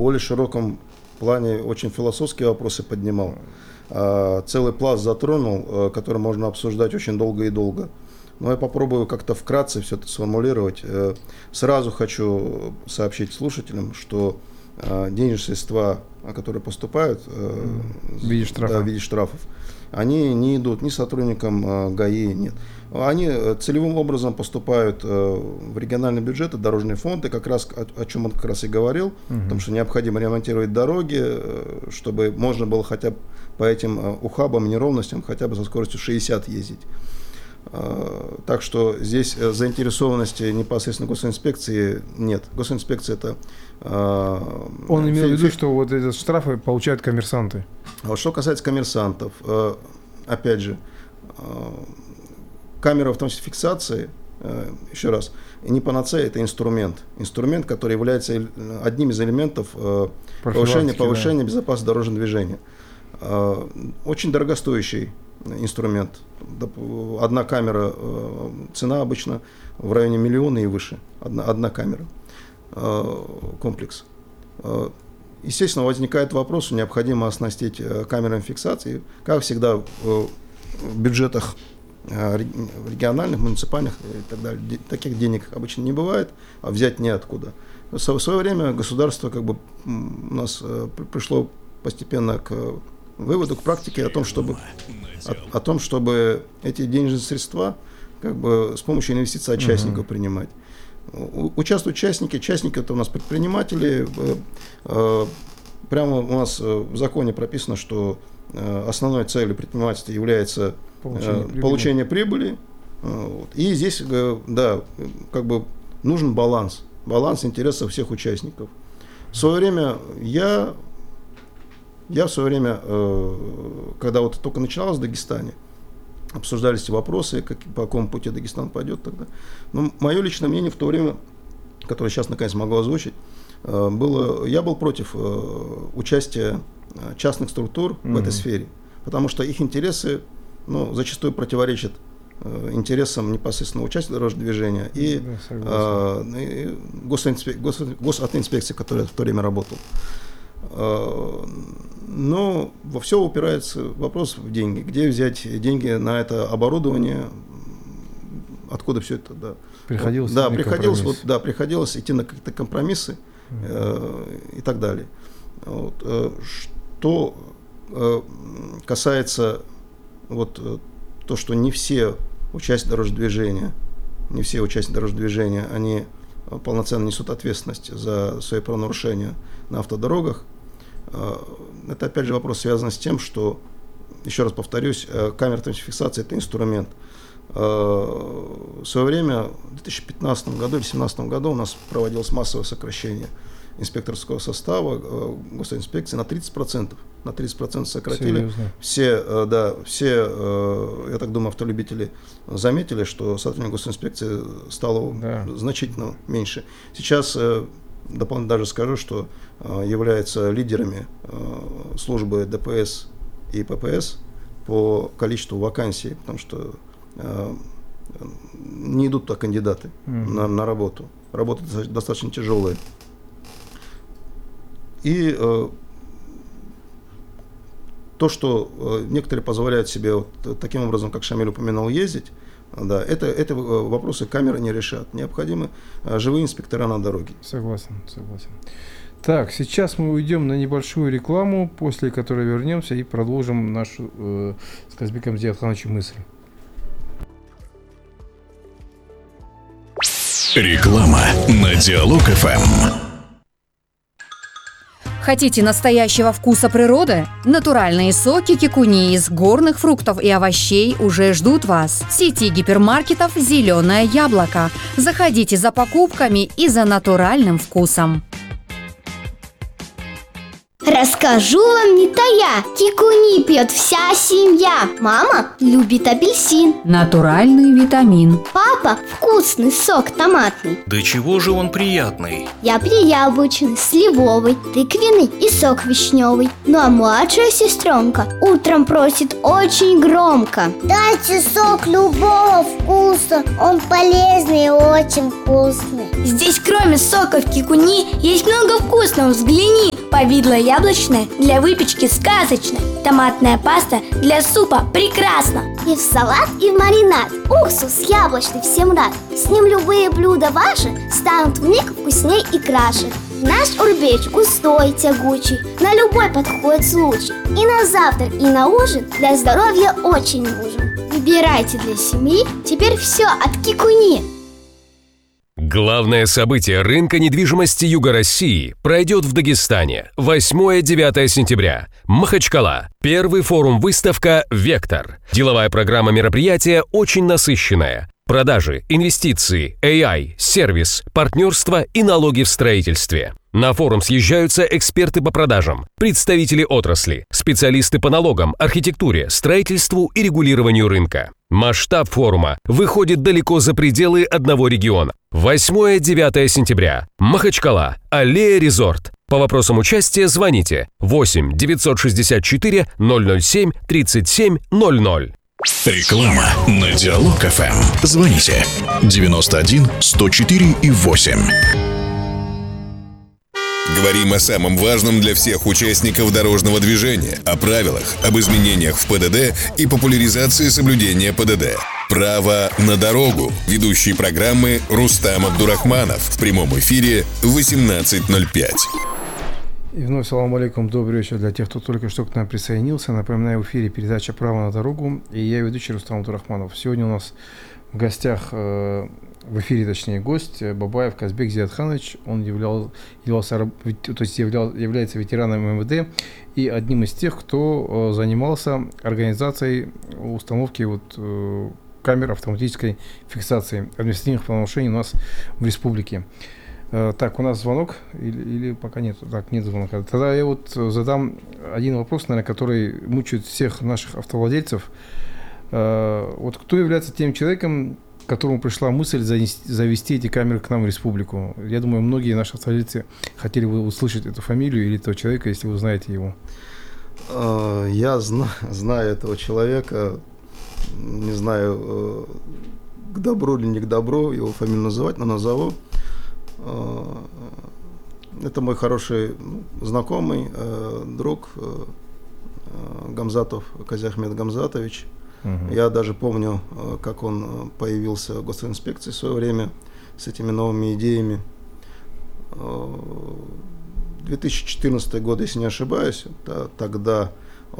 более широком плане очень философские вопросы поднимал. Целый пласт затронул, который можно обсуждать очень долго и долго. Но я попробую как-то вкратце все это сформулировать. Сразу хочу сообщить слушателям, что денежные средства, которые поступают в виде штрафов, они не идут ни сотрудникам ГАИ, нет. Они целевым образом поступают в региональные бюджеты, дорожные фонды, как раз о чем он как раз и говорил, потому что необходимо ремонтировать дороги, чтобы можно было хотя бы по этим ухабам, неровностям хотя бы со скоростью 60 ездить. Так что здесь заинтересованности непосредственно госинспекции нет. Госинспекция это... Он имел в виду, что вот эти штрафы получают коммерсанты. А вот что касается коммерсантов, опять же, камера автоматической фиксации, еще раз, не панацея, это инструмент. Инструмент, который является одним из элементов повышения безопасности дорожного движения. Очень дорогостоящий инструмент. Одна камера, цена обычно в районе 1 миллиона и выше. Одна камера, комплекс. Естественно, возникает вопрос, необходимо оснастить камерами фиксации. Как всегда в бюджетах региональных, муниципальных и так далее, таких денег обычно не бывает, а взять неоткуда. В свое время государство у нас пришло постепенно к выводу, к практике о том, чтобы эти денежные средства с помощью инвестиций от частников принимать. Участвуют частники это у нас предприниматели. Прямо у нас в законе прописано, что основной целью предпринимательства является получение прибыли. И здесь, нужен баланс интересов всех участников. В свое время когда вот только начиналось в Дагестане, обсуждались эти вопросы, по какому пути Дагестан пойдет тогда. Но мое личное мнение в то время, которое сейчас наконец могу озвучить, я был против участия частных структур в этой сфере, потому что их интересы зачастую противоречат интересам непосредственно участия дорожного движения и госавтоинспекции, которая в то время работала. Но во все упирается вопрос в деньги. Где взять деньги на это оборудование? Откуда все это? Приходилось идти на какие-то компромиссы и так далее. Что касается то, что не все участники дорожного движения, они полноценно несут ответственность за свои правонарушения на автодорогах. Это опять же вопрос связан с тем, что, еще раз повторюсь, камера автоматической фиксации – это инструмент. В свое время, в 2015 году или 2017 году у нас проводилось массовое сокращение инспекторского состава госинспекции на 30%. На 30% сократили. Серьезно? Все, я так думаю, автолюбители заметили, что сотрудников госинспекции стало значительно меньше. Сейчас дополнительно даже скажу, что являются лидерами службы ДПС и ППС по количеству вакансий, потому что не идут туда кандидаты на работу. Работа достаточно тяжелая. И то, что некоторые позволяют себе таким образом, как Шамиль упомянул, ездить, это вопросы камеры не решат. Необходимы живые инспектора на дороге. Согласен. Так, сейчас мы уйдем на небольшую рекламу, после которой вернемся и продолжим нашу с Казбеком Зиятхановичем мысль. Реклама на Диалог ФМ. Хотите настоящего вкуса природы? Натуральные соки кикуни из горных фруктов и овощей уже ждут вас. В сети гипермаркетов «Зеленое яблоко». Заходите за покупками и за натуральным вкусом. Расскажу вам не тая, кикуни пьет вся семья. Мама любит апельсин. Натуральный витамин. Папа вкусный сок томатный. Да чего же он приятный? Я приябучный, сливовый, тыквенный и сок вишневый. Ну а младшая сестренка утром просит очень громко: дайте сок любого вкуса, он полезный и очень вкусный. Здесь кроме соков кикуни есть много вкусного, взгляни. Повидло яблочное для выпечки сказочно. Томатная паста для супа прекрасно. И в салат, и в маринад. Уксус яблочный всем рад. С ним любые блюда ваши станут вмиг вкусней и краше. Наш урбеч густой, тягучий, на любой подходит случай. И на завтрак, и на ужин для здоровья очень нужен. Выбирайте для семьи теперь все от Кикуни. Главное событие рынка недвижимости Юга России пройдет в Дагестане 8-9 сентября. Махачкала. Первый форум-выставка «Вектор». Деловая программа мероприятия очень насыщенная. Продажи, инвестиции, AI, сервис, партнерство и налоги в строительстве. На форум съезжаются эксперты по продажам, представители отрасли, специалисты по налогам, архитектуре, строительству и регулированию рынка. Масштаб форума выходит далеко за пределы одного региона. 8-9 сентября. Махачкала. Аллея Резорт. По вопросам участия звоните 8 964 007 37 00. Реклама на Диалог ФМ. Звоните 91 104 и 8. Говорим о самом важном для всех участников дорожного движения, о правилах, об изменениях в ПДД и популяризации соблюдения ПДД. «Право на дорогу». Ведущий программы Рустам Абдурахманов. В прямом эфире в 18:05. И вновь салам алейкум, добрый вечер для тех, кто только что к нам присоединился. Напоминаю, в эфире передача «Право на дорогу», и я ведущий Рустам Абдурахманов. Сегодня у нас в гостях, в эфире, точнее, гость Бабаев Казбек Зиадханович. Он является ветераном МВД и одним из тех, кто занимался организацией установки камер автоматической фиксации административных правонарушений у нас в республике. Так, у нас звонок или пока нет? Так, нет звонка. Тогда я задам один вопрос, наверное, который мучает всех наших автовладельцев. Кто является тем человеком, которому пришла мысль завести эти камеры к нам в республику? Я думаю, многие наши автовладельцы хотели бы услышать эту фамилию или этого человека, если вы знаете его. Я знаю этого человека, не знаю, к добру или не к добру его фамилию называть, но назову. Это мой хороший знакомый, друг Гамзатов Казиахмед Гамзатович. Я даже помню, как он появился в госинспекции в свое время с этими новыми идеями. 2014 год, если не ошибаюсь, тогда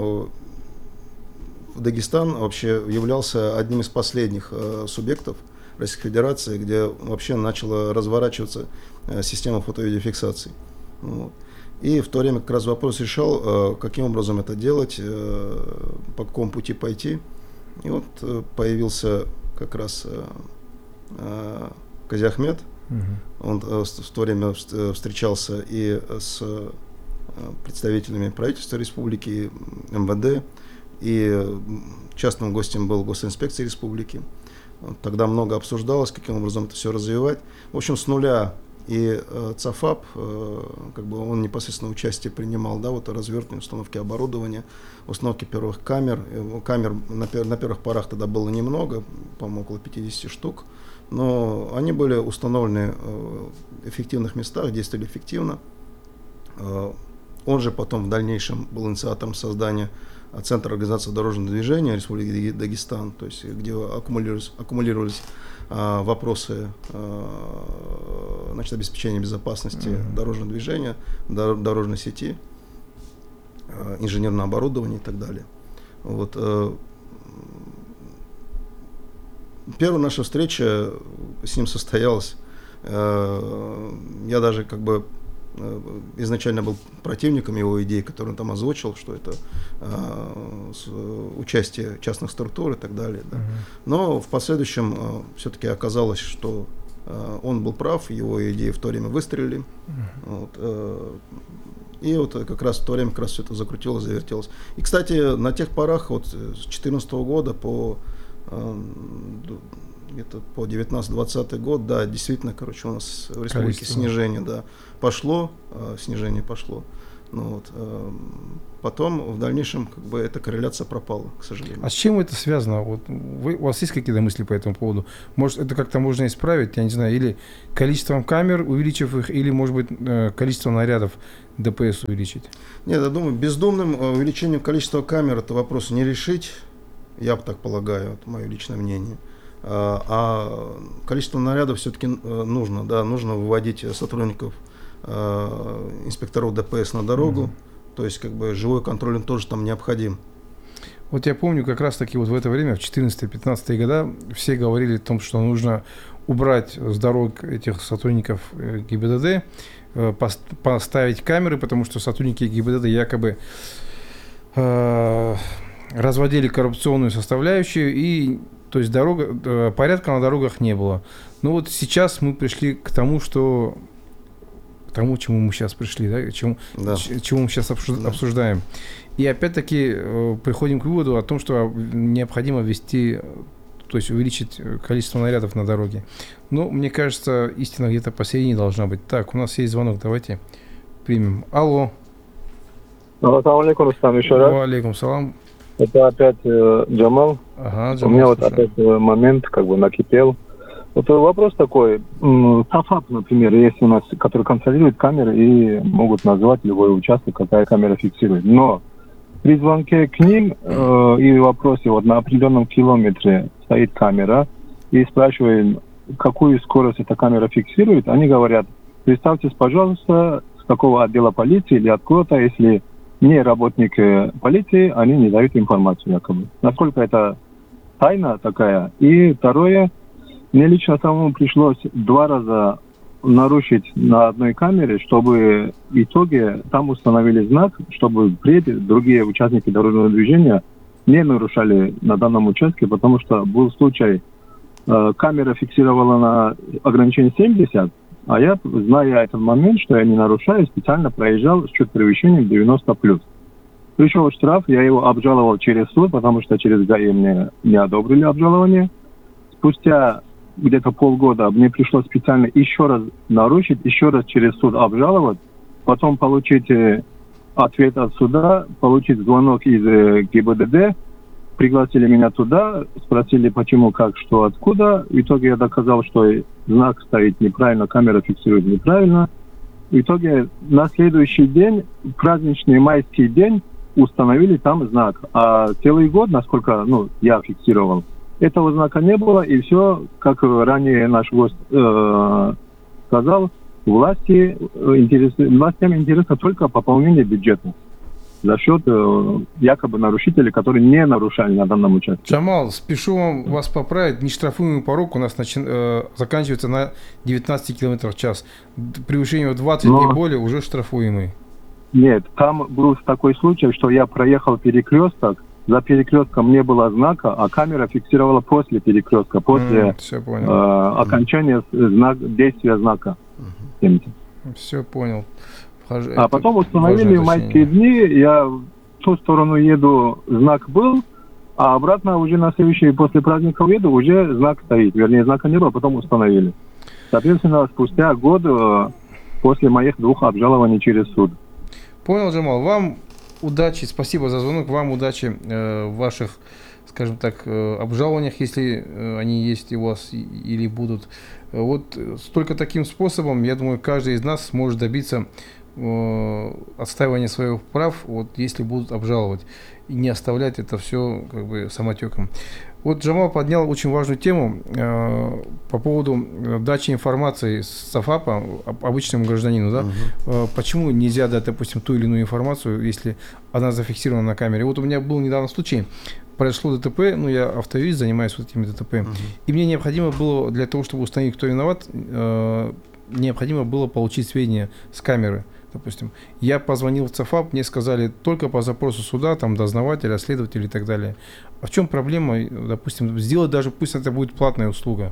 Дагестан вообще являлся одним из последних субъектов Российской Федерации, где вообще начала разворачиваться система фото-видеофиксации. И в то время как раз вопрос решал, каким образом это делать, по какому пути пойти. И появился как раз Казиахмед. Он в то время встречался и с представителями правительства республики, МВД, и частным гостем был госинспекции республики. Тогда много обсуждалось, каким образом это все развивать. В общем, с нуля. И ЦАФАП, он непосредственно участие принимал, развертывание, установки оборудования, установки первых камер. Камер на первых порах тогда было немного, по-моему, около 50 штук. Но они были установлены в эффективных местах, действовали эффективно. Он же потом в дальнейшем был инициатором создания Центра организации дорожного движения Республики Дагестан, то есть где аккумулировались вопросы обеспечения безопасности дорожного движения, дорожной сети, инженерного оборудования и так далее. Первая наша встреча с ним состоялась. Я даже изначально был противником его идей, которые он там озвучил, что это участие частных структур и так далее. Да. Но в последующем все-таки оказалось, что он был прав, его идеи в то время выстрелили. И как раз в то время все это закрутилось, завертелось. И, кстати, на тех порах, с 2014 года по где-то по 19-20 год, да, действительно, у нас в республике снижение, да, пошло, снижение пошло. Ну, вот, потом в дальнейшем эта корреляция пропала, к сожалению. А с чем это связано? Вот у вас есть какие-то мысли по этому поводу? Может, это как-то можно исправить, я не знаю, или количеством камер, увеличив их, или, может быть, количество нарядов ДПС увеличить? Нет, я думаю, бездумным увеличением количества камер это вопрос не решить, я так полагаю, это мое личное мнение. А количество нарядов все-таки нужно, да, нужно выводить сотрудников, инспекторов ДПС на дорогу, то есть живой контроль он тоже там необходим. Вот я помню, как раз таки вот в это время, в 14-15 года, все говорили о том, что нужно убрать с дорог этих сотрудников ГИБДД, поставить камеры, потому что сотрудники ГИБДД якобы разводили коррупционную составляющую, и то есть порядка на дорогах не было. Но вот сейчас мы пришли к тому, к чему мы сейчас пришли, да? Чему мы сейчас обсуждаем. И опять-таки приходим к выводу о том, что необходимо ввести, то есть увеличить количество нарядов на дороге. Но мне кажется, истина где-то посередине должна быть. Так, у нас есть звонок, давайте примем. Алло. Ассаламу алейкум, Рустам, еще раз. Алейкум салам. Это опять Джамал. Ага, Джамал. У меня вот опять момент накипел. Вот вопрос такой. САФАП, например, есть у нас, который контролирует камеры и могут назвать любой участок, какая камера фиксирует. Но при звонке к ним и вопросе, вот на определенном километре стоит камера, и спрашиваем, какую скорость эта камера фиксирует, они говорят, представьтесь, пожалуйста, с какого отдела полиции или откуда-то, если не работники полиции, они не дают информацию якобы. Насколько это тайна такая. И второе, мне лично самому пришлось 2 раза нарушить на одной камере, чтобы в итоге там установили знак, чтобы впредь другие участники дорожного движения не нарушали на данном участке, потому что был случай, камера фиксировала на ограничение 70, а я, зная этот момент, что я не нарушаю, специально проезжал с чуть превышением 90+. Пришел штраф, я его обжаловал через суд, потому что через ГАИ мне не одобрили обжалование. Спустя где-то полгода мне пришлось специально еще раз нарушить, еще раз через суд обжаловать, потом получить ответ от суда, получить звонок из ГИБДД, пригласили меня туда, спросили почему, как, что, откуда. В итоге я доказал, что знак стоит неправильно, камера фиксирует неправильно. В итоге на следующий день, праздничный майский день, установили там знак. А целый год, насколько я фиксировал, этого знака не было, и все, как ранее наш гость сказал, властям интересно только пополнение бюджета за счет якобы нарушителей, которые не нарушали на данном участке. Джамал, спешу вас поправить, нештрафуемый порог у нас заканчивается на 19 км в час. Превышение в 20 и более уже штрафуемый. Нет, там был такой случай, что я проехал перекресток, за перекрестком не было знака, а камера фиксировала после перекрестка, после окончания действия знака. Все понял. А потом установили в майские дни, я в ту сторону еду, знак был, а обратно уже на следующий после праздника еду, уже знак стоит. Вернее, знака не было, потом установили. Соответственно, спустя год после моих 2 обжалований через суд. Понял, Джамал. Вам удачи, спасибо за звонок, вам удачи в ваших, скажем так, обжалованиях, если они есть у вас или будут. Вот только таким способом, я думаю, каждый из нас сможет добиться отстаивания своих прав, вот если будут обжаловать, и не оставлять это все самотеком. Вот Джамал поднял очень важную тему по поводу дачи информации с САФАПа обычному гражданину. Да? Почему нельзя дать, допустим, ту или иную информацию, если она зафиксирована на камере? Вот у меня был недавно случай, произошло ДТП, я автоюрист, занимаюсь вот этими ДТП, и мне необходимо было, для того, чтобы установить, кто виноват, необходимо было получить сведения с камеры. Допустим, я позвонил в ЦАФАП, мне сказали только по запросу суда, там дознавателя, следователя и так далее. А в чем проблема, допустим, сделать даже, пусть это будет платная услуга?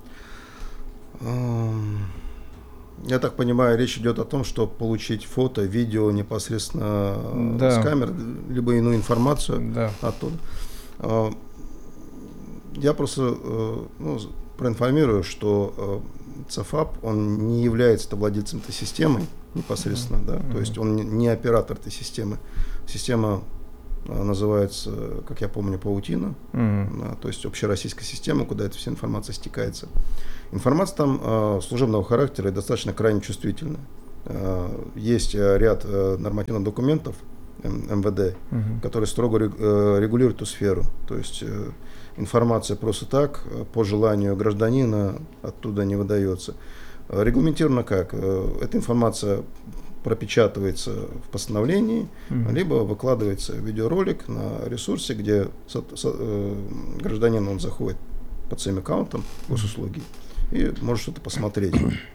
Я так понимаю, речь идет о том, что получить фото, видео непосредственно с камер, либо иную информацию оттуда. Я просто проинформирую, что ЦАФАП, он не является владельцем этой системы непосредственно, да, то есть он не оператор этой системы. Система называется, как я помню, паутина, да, то есть общероссийская система, куда эта вся информация стекается. Информация там служебного характера и достаточно крайне чувствительная. Есть ряд нормативных документов МВД, которые строго регулируют эту сферу. То есть информация просто так, по желанию гражданина, оттуда не выдается. Регламентировано как? Эта информация пропечатывается в постановлении, либо выкладывается видеоролик на ресурсе, где гражданин, он заходит под своим аккаунтом госуслуги и может что-то посмотреть.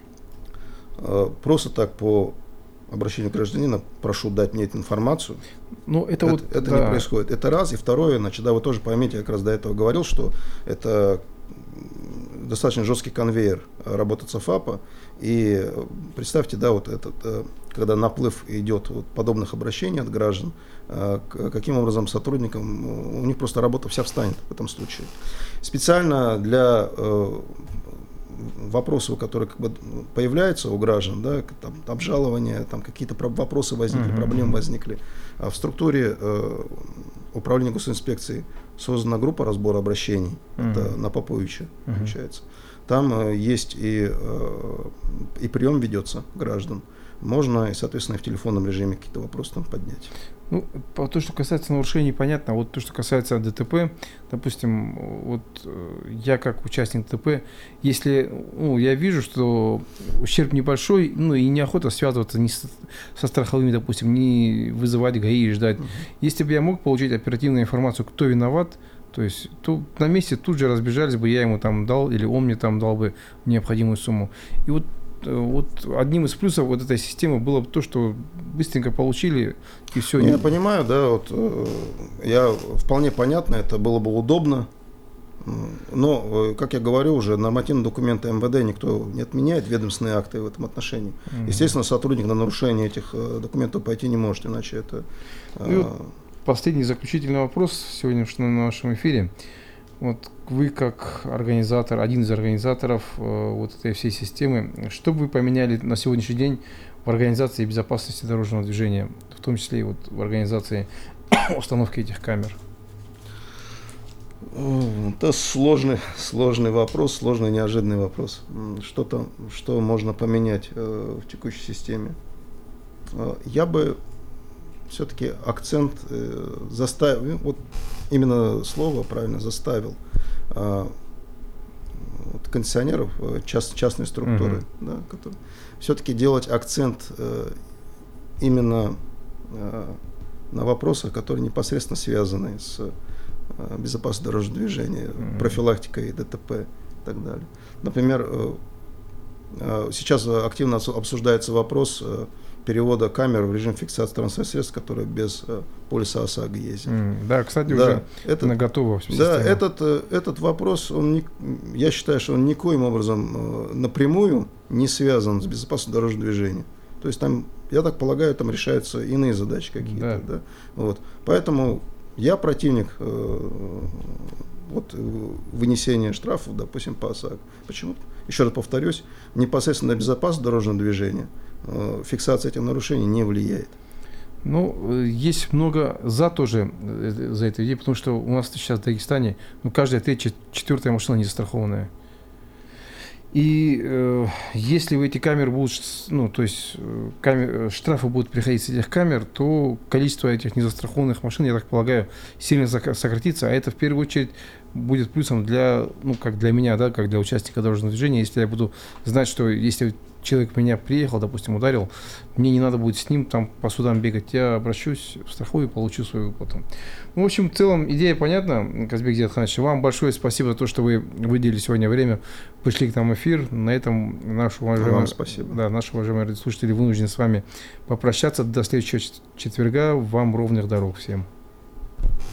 Просто так по обращению гражданина прошу дать мне эту информацию. Ну, это не происходит. Это раз. И второе, значит, да, вы тоже поймите, я как раз до этого говорил, что это достаточно жесткий конвейер работы ЦАФАПа. И представьте, да, вот этот, когда наплыв идет вот подобных обращений от граждан, каким образом сотрудникам, у них просто работа вся встанет в этом случае. Специально для вопросов, которые как бы появляются у граждан, да, там, обжалования, там какие-то вопросы возникли, проблемы возникли. А в структуре управления госинспекции создана группа разбора обращений, это на Поповича получается. Там есть и прием ведется граждан. Можно, и, соответственно, и в телефонном режиме какие-то вопросы там поднять. Ну, то, что касается нарушений, понятно. Вот то, что касается ДТП, допустим, вот я как участник ДТП, если я вижу, что ущерб небольшой, и неохота связываться ни со страховыми, допустим, ни вызывать ГАИ и ждать. Если бы я мог получить оперативную информацию, кто виноват, то есть на месте тут же разбежались бы, я ему там дал, или он мне там дал бы необходимую сумму. И вот одним из плюсов вот этой системы было бы то, что быстренько получили, и все. Я понимаю, да, вот я вполне понятно, это было бы удобно, но, как я говорю уже, нормативные документы МВД никто не отменяет, ведомственные акты в этом отношении. Естественно, сотрудник на нарушение этих документов пойти не может, иначе это... И вот последний заключительный вопрос сегодня на нашем эфире. Вот вы как организатор, один из организаторов вот этой всей системы, что бы вы поменяли на сегодняшний день в организации безопасности дорожного движения, в том числе и вот в организации установки этих камер? Это сложный вопрос, сложный неожиданный вопрос. Что можно поменять в текущей системе? Я бы все-таки акцент заставил, вот именно слово правильно, заставил концессионеров, частной структуры, да, все-таки делать акцент именно на вопросах, которые непосредственно связаны с безопасностью дорожного движения, профилактикой ДТП и так далее. Например, сейчас активно обсуждается вопрос перевода камер в режим фиксации транспортных средств, которые без полиса ОСАГО ездят. Да, кстати, уже это готово. Да, этот вопрос, я считаю, что он никоим образом напрямую не связан с безопасностью дорожного движения. То есть там, я так полагаю, там решаются иные задачи какие-то. Да. Вот. Поэтому я противник вынесения штрафов, допустим, по ОСАГО. Почему? Еще раз повторюсь, непосредственно на безопасность дорожного движения фиксация этих нарушений не влияет. Ну, есть много за тоже за эту идею, потому что у нас сейчас в Дагестане каждая третья, четвертая машина не застрахованная. И если эти камеры будут, штрафы будут приходить с этих камер, то количество этих незастрахованных машин, я так полагаю, сильно сократится, а это в первую очередь будет плюсом для, как для меня, да, как для участника дорожного движения, если я буду знать, что если человек меня приехал, допустим, ударил, мне не надо будет с ним там по судам бегать, я обращусь в страховую и получу свою выплату. В общем, в целом идея понятна, Казбек Зиятханович. Вам большое спасибо за то, что вы выделили сегодня время, пришли к нам в эфир. На этом наши уважаемые радиослушатели вынуждены с вами попрощаться. До следующего четверга. Вам ровных дорог всем.